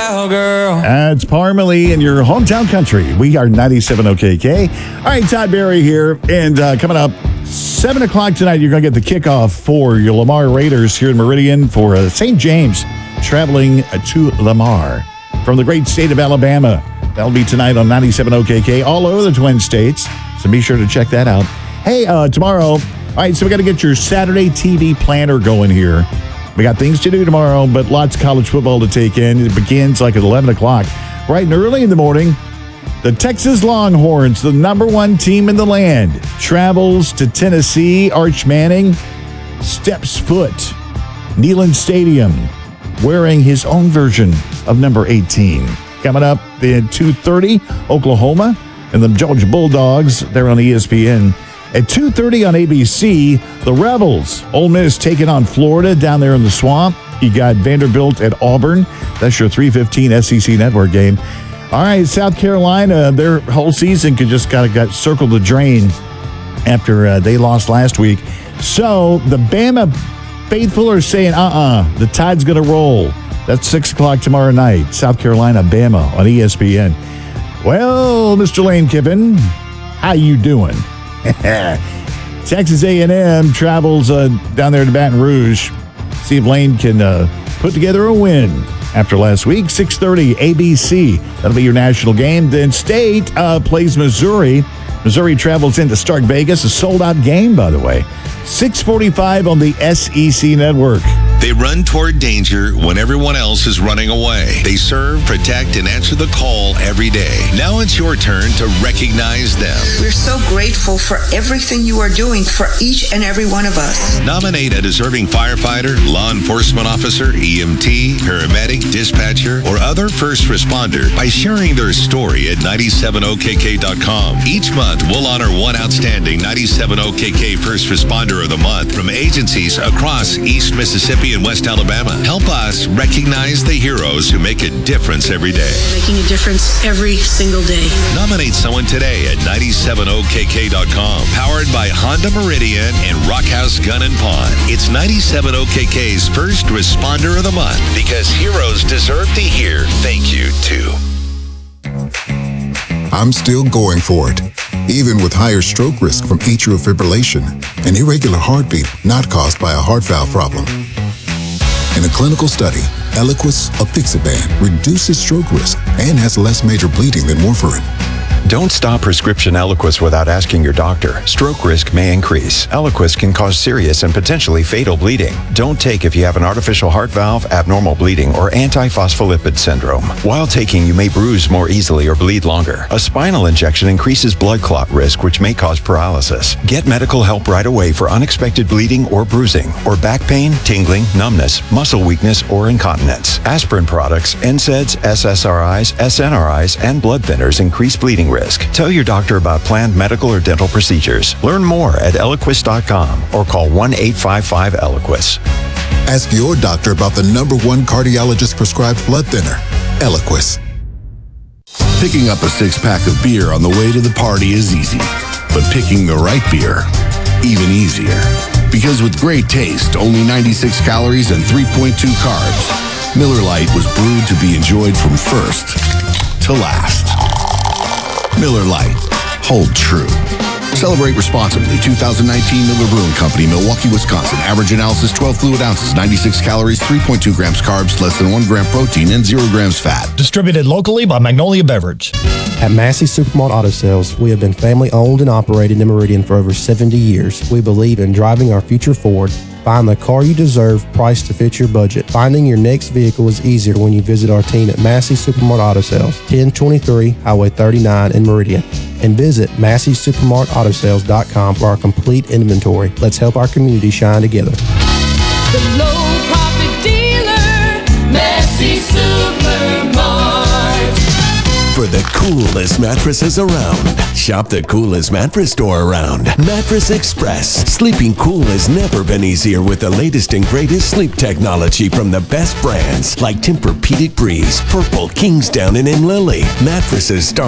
cowgirl. It's Parmalee in your hometown country. We are 97 OKK. All right, Todd Barry here. And coming up, 7 o'clock tonight, you're going to get the kickoff for your Lamar Raiders here in Meridian for St. James traveling to Lamar from the great state of Alabama. That'll be tonight on 97 OKK all over the Twin States. So be sure to check that out. Hey, tomorrow, all right, so we got to get your Saturday TV planner going here. We got things to do tomorrow, but lots of college football to take in. It begins like at 11 o'clock. Bright and early in the morning, the Texas Longhorns, the number one team in the land, travels to Tennessee. Arch Manning steps foot, Neyland Stadium, wearing his own version of number 18. Coming up at 2:30, Oklahoma and the Georgia Bulldogs. They're on ESPN. At 2:30 on ABC, the Rebels, Ole Miss taking on Florida down there in the swamp. You got Vanderbilt at Auburn. That's your 3:15 SEC Network game. All right, South Carolina, their whole season just got circled the drain after they lost last week. So the Bama faithful are saying, the tide's going to roll. That's 6 o'clock tomorrow night. South Carolina, Bama on ESPN. Well, Mr. Lane Kiffin, how you doing? Texas A&M travels down there to Baton Rouge. See if Lane can put together a win after last week. 6:30 ABC. That'll be your national game. Then State plays Missouri. Missouri travels into Stark Vegas. A sold-out game, by the way. 6:45 on the SEC Network. They run toward danger when everyone else is running away. They serve, protect, and answer the call every day. Now it's your turn to recognize them. We're so grateful for everything you are doing for each and every one of us. Nominate a deserving firefighter, law enforcement officer, EMT, paramedic, dispatcher, or other first responder by sharing their story at 97okk.com. Each month, we'll honor one outstanding 97OKK First Responder of the Month from agencies across East Mississippi and West Alabama. Help us recognize the heroes who make a difference every day. Making a difference every single day. Nominate someone today at 97okk.com. Powered by Honda Meridian and Rockhouse Gun and Pawn. It's 97OKK's First Responder of the Month because heroes deserve to hear thank you too. I'm still going for it, even with higher stroke risk from atrial fibrillation, an irregular heartbeat not caused by a heart valve problem. In a clinical study, Eliquis, apixaban, reduces stroke risk and has less major bleeding than warfarin. Don't stop prescription Eliquis without asking your doctor. Stroke risk may increase. Eliquis can cause serious and potentially fatal bleeding. Don't take if you have an artificial heart valve, abnormal bleeding, or antiphospholipid syndrome. While taking, you may bruise more easily or bleed longer. A spinal injection increases blood clot risk, which may cause paralysis. Get medical help right away for unexpected bleeding or bruising, or back pain, tingling, numbness, muscle weakness, or incontinence. Aspirin products, NSAIDs, SSRIs, SNRIs, and blood thinners increase bleeding risk. Tell your doctor about planned medical or dental procedures. Learn more at Eliquis.com or call 1-855-ELIQUIS. Ask your doctor about the #1 cardiologist prescribed blood thinner, Eliquis. Picking up a 6-pack of beer on the way to the party is easy, but picking the right beer, even easier. Because with great taste, only 96 calories and 3.2 carbs, Miller Lite was brewed to be enjoyed from first to last. Miller Lite. Hold true. Celebrate responsibly. 2019 Miller Brewing Company, Milwaukee, Wisconsin. Average analysis 12 fluid ounces, 96 calories, 3.2 grams carbs, less than 1 gram protein, and 0 grams fat. Distributed locally by Magnolia Beverage. At Massey Supermart Auto Sales, we have been family owned and operated in Meridian for over 70 years. We believe in driving our future forward. Find the car you deserve, priced to fit your budget. Finding your next vehicle is easier when you visit our team at Massey Supermart Auto Sales, 1023 Highway 39 in Meridian. And visit MasseySupermartAutoSales.com for our complete inventory. Let's help our community shine together. The low profit dealer, Massey Supermart. For the coolest mattresses around, shop the coolest mattress store around. Mattress Express. Sleeping cool has never been easier with the latest and greatest sleep technology from the best brands like Tempur-Pedic Breeze, Purple, Kingsdown, and Lily. Mattresses start